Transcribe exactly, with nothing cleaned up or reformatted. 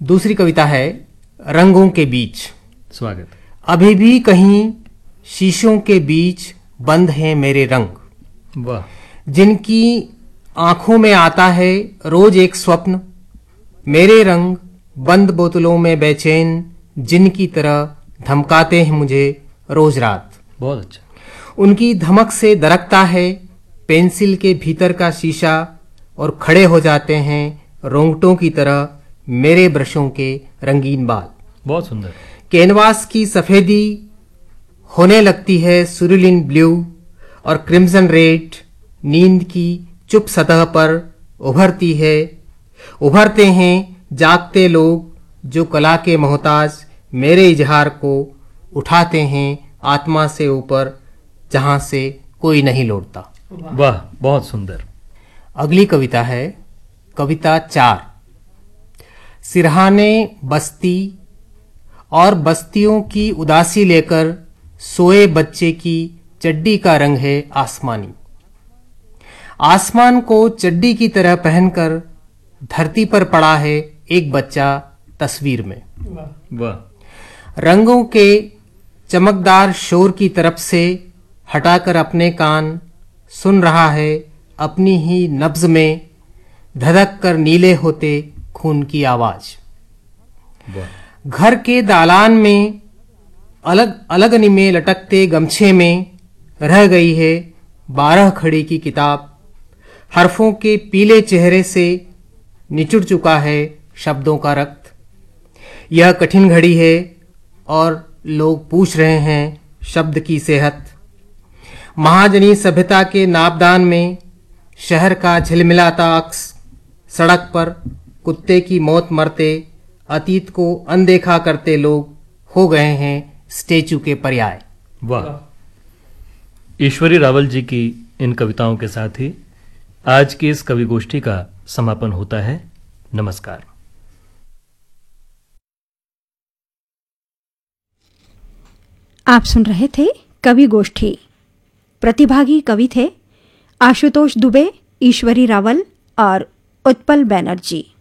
दूसरी कविता है रंगों के बीच। स्वागत। अभी भी कहीं शीशों के बीच बंद हैं मेरे रंग, वाह। जिनकी आंखों में आता है रोज एक स्वप्न, मेरे रंग बंद बोतलों में बेचैन, जिनकी तरह धमकाते हैं मुझे रोज रात। बहुत अच्छा। उनकी धमक से दरकता है पेंसिल के भीतर का शीशा और खड़े हो जाते हैं रोंगटों की तरह मेरे ब्रशों के रंगीन बाल। बहुत सुंदर। कैनवास की सफेदी होने लगती है सुरुलिन ब्लू और क्रिम्सन रेड, नींद की चुप सतह पर उभरती है। उभरते हैं जागते लोग जो कला के मोहताज मेरे इजहार को उठाते हैं आत्मा से ऊपर, जहां से कोई नहीं लौटता। वाह, बहुत सुंदर। अगली कविता है कविता चार। सिरहाने बस्ती और बस्तियों की उदासी लेकर सोए बच्चे की चड्डी का रंग है आसमानी। आसमान को चड्डी की तरह पहनकर धरती पर पड़ा है एक बच्चा तस्वीर में। वाह। रंगों के चमकदार शोर की तरफ से हटाकर अपने कान सुन रहा है अपनी ही नब्ज में धधक कर नीले होते खून की आवाज। घर के दालान में अलग अलग में लटकते गमछे में रह गई है बारह खड़ी की किताब। हरफों के पीले चेहरे से निचुड़ चुका है शब्दों का रक्त। यह कठिन घड़ी है और लोग पूछ रहे हैं शब्द की सेहत। महाजनी सभ्यता के नापदान में शहर का झिलमिलाता अक्स, सड़क पर कुत्ते की मौत मरते अतीत को अनदेखा करते लोग हो गए हैं स्टेचू के पर्याय। वाह। ईश्वरी रावल जी की इन कविताओं के साथ ही आज की इस कवि गोष्ठी का समापन होता है। नमस्कार। आप सुन रहे थे कवि गोष्ठी। प्रतिभागी कवि थे आशुतोष दुबे, ईश्वरी रावल और उत्पल बैनर्जी।